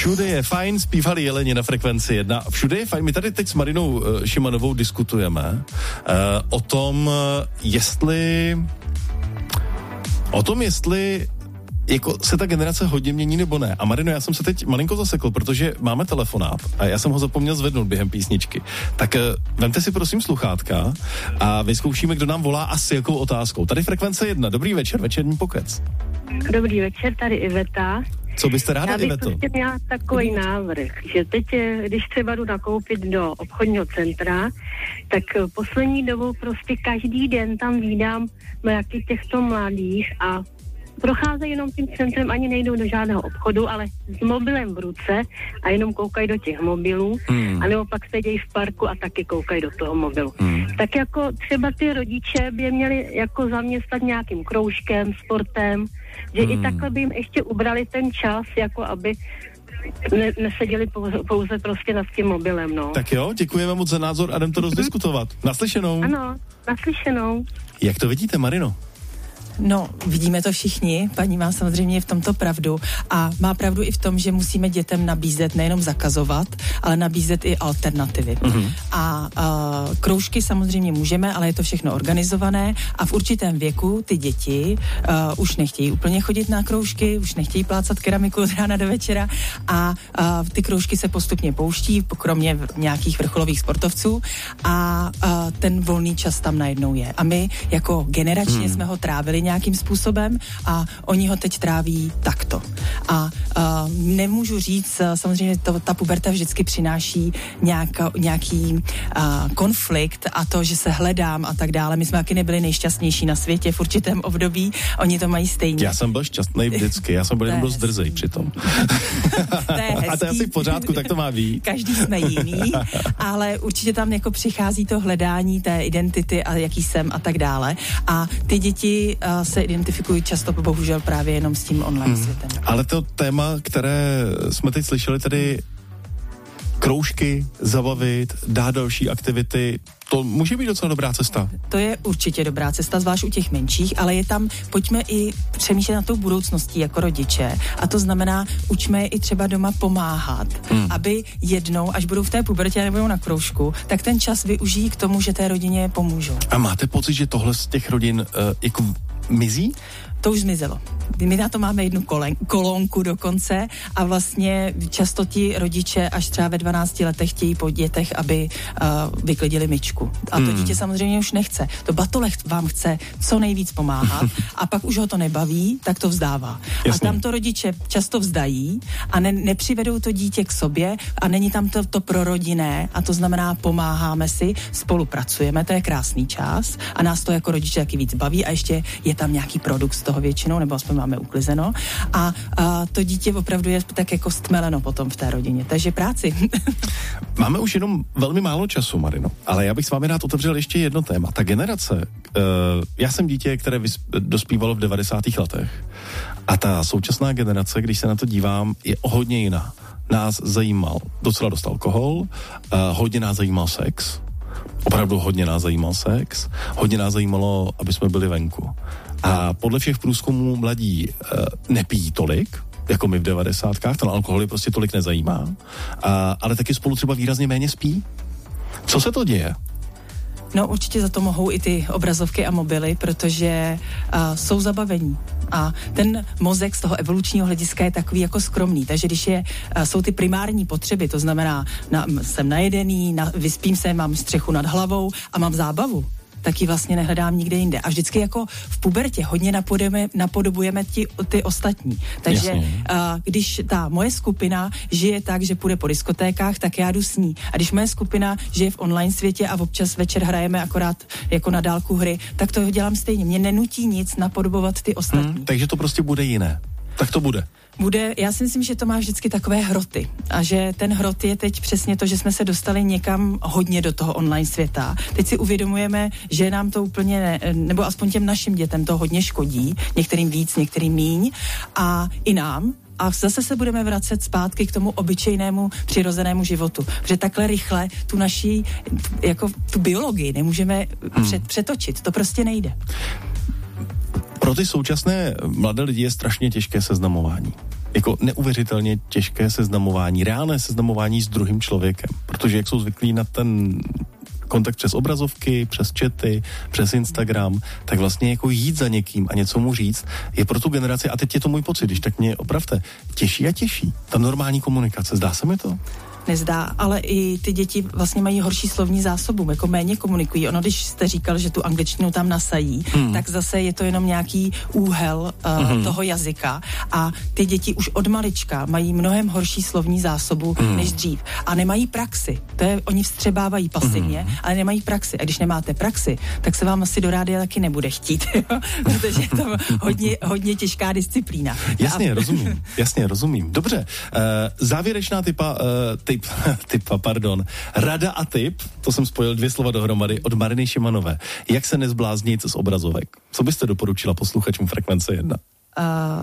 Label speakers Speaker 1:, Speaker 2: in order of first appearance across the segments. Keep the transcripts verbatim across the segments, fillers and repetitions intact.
Speaker 1: Všude je fajn, zpívali Jeleni na Frekvenci jedna. Všude je fajn. My tady teď s Marinou Šimanovou diskutujeme uh, o tom, jestli o tom, jestli jako se ta generace hodně mění nebo ne. A Marino, já jsem se teď malinko zasekl, protože máme telefonát a já jsem ho zapomněl zvednout během písničky. Tak uh, vemte si prosím sluchátka a vyzkoušíme, kdo nám volá a s jakou otázkou. Tady Frekvence jedna. Dobrý večer, večerní pokec.
Speaker 2: Dobrý večer, tady Iveta.
Speaker 1: Co byste ráda,
Speaker 2: Já bych
Speaker 1: Iveto?
Speaker 2: prostě měla takový návrh, že teď, když třeba jdu nakoupit do obchodního centra, tak poslední dobou prostě každý den tam vídám nějaký těchto mladých a procházejí jenom tím centrem, ani nejdou do žádného obchodu, ale s mobilem v ruce a jenom koukají do těch mobilů, hmm. anebo pak sedějí v parku a taky koukají do toho mobilu. Hmm. Tak jako třeba ty rodiče by měli jako zaměstnat nějakým kroužkem, sportem, že hmm. i takhle by jim ještě ubrali ten čas, jako aby ne, neseděli pouze, pouze prostě nad tím mobilem, no.
Speaker 1: Tak jo, děkujeme moc za názor a jdem to rozdiskutovat. Naslyšenou.
Speaker 2: Ano, naslyšenou.
Speaker 1: Jak to vidíte, Marino?
Speaker 3: No, vidíme to všichni, paní má samozřejmě v tomto pravdu a má pravdu i v tom, že musíme dětem nabízet, nejenom zakazovat, ale nabízet i alternativy. Mm-hmm. A, a kroužky samozřejmě můžeme, ale je to všechno organizované a v určitém věku ty děti a, už nechtějí úplně chodit na kroužky, už nechtějí plácat keramiku od rána do večera a, a ty kroužky se postupně pouští, kromě nějakých vrcholových sportovců a, a ten volný čas tam najednou je. A my jako generačně mm. jsme ho trávili nějakým způsobem a oni ho teď tráví takto. A, a nemůžu říct, samozřejmě to, ta puberta vždycky přináší nějaká, nějaký a, konflikt a to, že se hledám a tak dále. My jsme taky nebyli nejšťastnější na světě v určitém období, oni to mají stejně.
Speaker 1: Já jsem byl šťastný vždycky, já jsem byl jenom dost drzej přitom.
Speaker 3: To je hezký.
Speaker 1: A to je asi v pořádku, tak to má být.
Speaker 3: Každý jsme jiný, ale určitě tam jako přichází to hledání té identity a jaký jsem a tak dále. A ty děti uh, se identifikují často bohužel právě jenom s tím online hmm. světem.
Speaker 1: Ale to téma, které jsme teď slyšeli, tedy kroužky, zabavit, dát další aktivity, to může být docela dobrá cesta.
Speaker 3: To je určitě dobrá cesta, zvlášť u těch menších, ale je tam, pojďme i přemýšlet na tou budoucností jako rodiče. A to znamená, učme je i třeba doma pomáhat, hmm. aby jednou, až budou v té pubertě a nebudou na kroužku, tak ten čas využijí k tomu, že té rodině pomůžou.
Speaker 1: A máte pocit, že tohle z těch rodin uh, jako mizí?
Speaker 3: To už zmizelo. My na to máme jednu kolen, kolonku dokonce a vlastně často ti rodiče až třeba ve dvanácti letech chtějí po dětech, aby uh, vyklidili myčku. A to hmm. dítě samozřejmě už nechce. To batole vám chce co nejvíc pomáhat a pak už ho to nebaví, tak to vzdává. Jasně. A tam to rodiče často vzdají a ne, nepřivedou to dítě k sobě a není tam to, to prorodinné a to znamená pomáháme si, spolupracujeme, to je krásný čas a nás to jako rodiče taky víc baví a ještě je tam nějaký produkt z toho většinou, nebo aspoň máme uklizeno a, a to dítě opravdu je tak jako stmeleno potom v té rodině. Takže práci.
Speaker 1: Máme už jenom velmi málo času, Marino, ale já bych s vámi rád otevřel ještě jedno téma. Ta generace, uh, já jsem dítě, které vysp- dospívalo v devadesátých letech a ta současná generace, když se na to dívám, je hodně jiná. Nás zajímal docela dost alkohol, uh, hodně nás zajímal sex, opravdu hodně nás zajímal sex, hodně nás zajímalo, aby jsme byli venku. A podle všech průzkumů mladí uh, nepijí tolik, jako my v devadesátkách, ten alkohol je prostě tolik nezajímá, uh, ale taky spolu třeba výrazně méně spí. Co se to děje?
Speaker 3: No určitě za to mohou i ty obrazovky a mobily, protože uh, jsou zabavení. A ten mozek z toho evolučního hlediska je takový jako skromný. Takže když je, uh, jsou ty primární potřeby, to znamená, na, jsem najedený, na, vyspím se, mám střechu nad hlavou a mám zábavu, tak ji vlastně nehledám nikde jinde. A vždycky jako v pubertě hodně napodobujeme, napodobujeme ti, ty ostatní. Takže uh, když ta moje skupina žije tak, že půjde po diskotékách, tak já jdu s ní. A když moje skupina žije v online světě a občas večer hrajeme akorát jako na dálku hry, tak to dělám stejně. Mě nenutí nic napodobovat ty ostatní. Hmm,
Speaker 1: takže to prostě bude jiné. Tak to bude.
Speaker 3: Bude, já si myslím, že to má vždycky takové hroty a že ten hrot je teď přesně to, že jsme se dostali někam hodně do toho online světa. Teď si uvědomujeme, že nám to úplně, ne, nebo aspoň těm našim dětem to hodně škodí, některým víc, některým míň a i nám. A zase se budeme vracet zpátky k tomu obyčejnému přirozenému životu. Protože takhle rychle tu naší, jako tu biologii nemůžeme hmm. před, přetočit. To prostě nejde.
Speaker 1: Pro ty současné mladé lidi je strašně těžké seznamování. jako neuvěřitelně těžké seznamování, reálné seznamování s druhým člověkem, protože jak jsou zvyklí na ten kontakt přes obrazovky, přes chaty, přes Instagram, tak vlastně jako jít za někým a něco mu říct, je pro tu generaci, a teď je to můj pocit, když tak mě opravte, těžší a těžší. Ta normální komunikace, zdá se mi to?
Speaker 3: Nezdá, ale i ty děti vlastně mají horší slovní zásobu, jako méně komunikují. Ono, když jste říkal, že tu angličtinu tam nasají, hmm. tak zase je to jenom nějaký úhel uh, hmm. toho jazyka a ty děti už od malička mají mnohem horší slovní zásobu hmm. než dřív. A nemají praxi. To je, oni vstřebávají pasivně, hmm. ale nemají praxi. A když nemáte praxi, tak se vám asi do rádia taky nebude chtít, protože je tam hodně, hodně těžká disciplína.
Speaker 1: Jasně, a... rozumím. Jasně, rozumím. Dobře. Uh, závěrečná typa, uh, ty Typ, typa, pardon. Rada a tip, to jsem spojil dvě slova dohromady, od Mariny Šimanové. Jak se nezbláznit z obrazovek? Co byste doporučila posluchačům Frekvence jedna?
Speaker 3: Uh,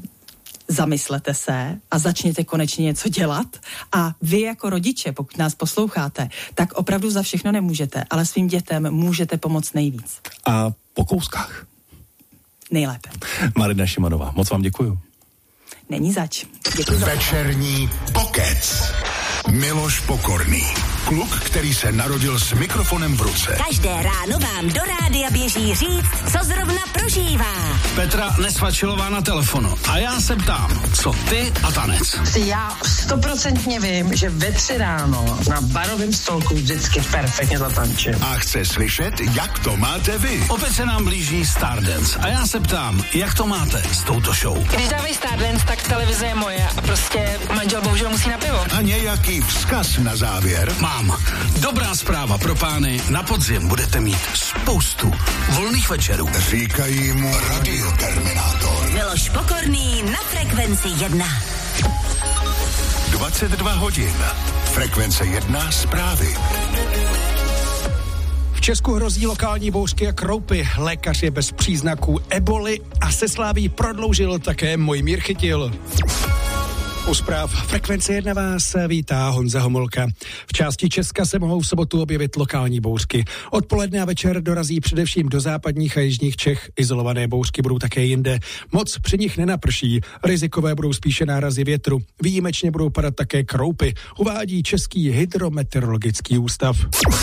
Speaker 3: zamyslete se a začněte konečně něco dělat. A vy jako rodiče, pokud nás posloucháte, tak opravdu za všechno nemůžete, ale svým dětem můžete pomoct nejvíc.
Speaker 1: A po kouskách?
Speaker 3: Nejlépe.
Speaker 1: Marina Šimanová, moc vám děkuju.
Speaker 3: Není zač. Děkuji za
Speaker 4: Večerní pokec. Miloš Pokorný. Kluk, který se narodil s mikrofonem v ruce.
Speaker 5: Každé ráno vám do rádia běží říct, co zrovna prožívá.
Speaker 6: Petra Nesvačilová na telefonu. A já se ptám, co ty a tanec?
Speaker 7: Já stoprocentně vím, že ve tři ráno na barovém stolku vždycky perfektně zatančím.
Speaker 4: A chce slyšet, jak to máte vy.
Speaker 6: Opět se nám blíží Stardance. A já se ptám, jak to máte s touto show?
Speaker 8: Když dávají Stardance, tak televize je moje a prostě manžel bohužel musí na pivo.
Speaker 4: A nějaký vzkaz na závěr?
Speaker 6: Mám. Dobrá zpráva pro pány. Na podzim budete mít spoustu volných večerů.
Speaker 4: Říkají mu Radioterminátor.
Speaker 5: Miloš Pokorný na Frekvenci jedna.
Speaker 4: dvacet dva hodin. Frekvence jedna zprávy.
Speaker 9: V Česku hrozí lokální bouřky a kroupy. Lékař je bez příznaků eboli a se sláví prodloužil také Mojmír Chytil. U zpráv Frekvence jedna vás vítá Honza Homolka. V části Česka se mohou v sobotu objevit lokální bouřky. Odpoledne a večer dorazí především do západních a jižních Čech. Izolované bouřky budou také jinde. Moc při nich nenaprší. Rizikové budou spíše nárazy větru. Výjimečně budou padat také kroupy, uvádí Český hydrometeorologický ústav.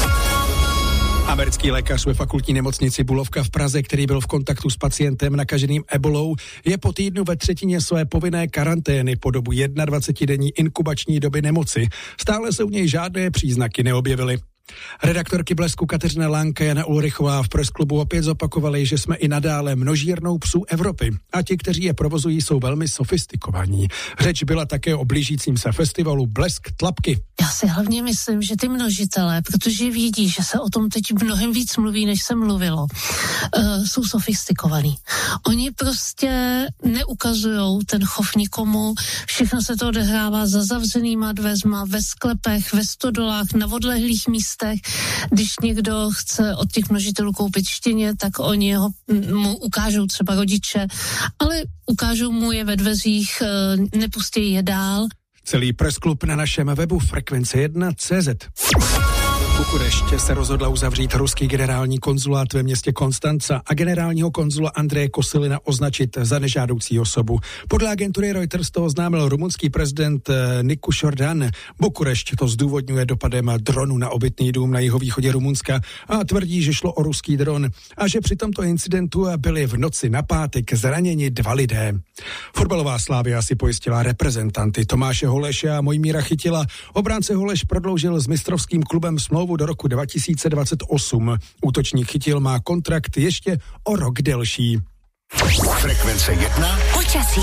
Speaker 9: Americký lékař ve fakultní nemocnici Bulovka v Praze, který byl v kontaktu s pacientem nakaženým ebolou, je po týdnu ve třetině své povinné karantény po dobu dvacetidenní inkubační doby nemoci. Stále se u něj žádné příznaky neobjevily. Redaktorky Blesku Kateřina Lánka, Jana Ulrichová v Press Clubu opět zopakovali, že jsme i nadále množírnou psů Evropy a ti, kteří je provozují, jsou velmi sofistikovaní. Řeč byla také o blížícím se festivalu Blesk Tlapky.
Speaker 10: Já si hlavně myslím, že ty množitelé, protože vědí, že se o tom teď mnohem víc mluví, než se mluvilo, uh, jsou sofistikovaní. Oni prostě neukazujou ten chov nikomu, všechno se to odehrává za zavřenýma dveřma, ve sklepech, ve stodolách, na odlehlých místech. Když někdo chce od těch množitelů koupit štěně, tak oni ho, mu ukážou třeba rodiče, ale ukážou mu je ve dveřích, nepustí je dál.
Speaker 9: Celý pressklub na našem webu Frekvence jedna tečka cé zet. Bukurešť se rozhodla uzavřít ruský generální konzulát ve městě Konstanca a generálního konzula Andreje Kosilina označit za nežádoucí osobu. Podle agentury Reuters to oznámil rumunský prezident Nicu Jordan. Bukurešť to zdůvodňuje dopadem dronu na obytný dům na jihovýchodě Rumunska a tvrdí, že šlo o ruský dron a že při tomto incidentu byli v noci na pátek zraněni dva lidé. Fotbalová Slavia si pojistila reprezentanty Tomáše Holeše a Mojmíra Chytila. Obránce Holeš prodloužil s mistrovským klubem smlouvu do roku dva tisíce dvacet osm. Útočník Chytil má kontrakt ještě o rok delší.
Speaker 4: Frekvence jedna.
Speaker 5: Počasí.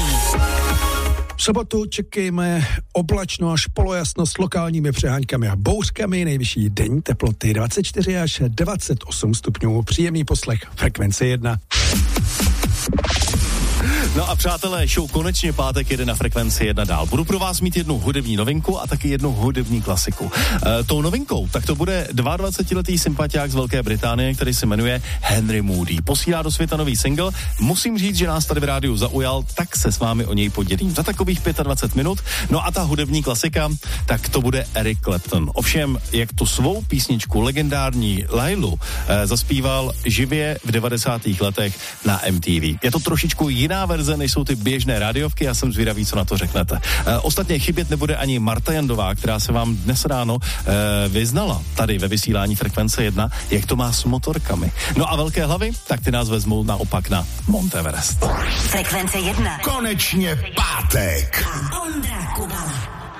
Speaker 9: V sobotu čekejme oblačno až polojasno s lokálními přeháňkami a bouřkami. Nejvyšší denní teploty dvacet čtyři až dvacet osm stupňů. Příjemný poslech Frekvence jedna.
Speaker 1: No a přátelé, show konečně pátek jede na Frekvenci jedna dál. Budu pro vás mít jednu hudební novinku a taky jednu hudební klasiku. E, tou novinkou, tak to bude dvacetiletý sympatiák z Velké Británie, který se jmenuje Henry Moody. Posílá do světa nový single. Musím říct, že nás tady v rádiu zaujal, tak se s vámi o něj podělím za takových dvacet pět minut. No a ta hudební klasika, tak to bude Eric Clapton. Ovšem, jak tu svou písničku legendární Lailu e, zaspíval živě v devadesátých letech na M T V. Je to trošičku jiná verze verze, než jsou ty běžné rádiovky. Já jsem zvědavý, co na to řeknete. E, ostatně chybět nebude ani Marta Jandová, která se vám dnes ráno e, vyznala tady ve vysílání Frekvence jedna, jak to má s motorkami. No a velké hlavy, tak ty nás vezmou naopak na Mount Everest.
Speaker 5: Frekvence jedna.
Speaker 4: Konečně pátek.
Speaker 5: Ondra Kubala.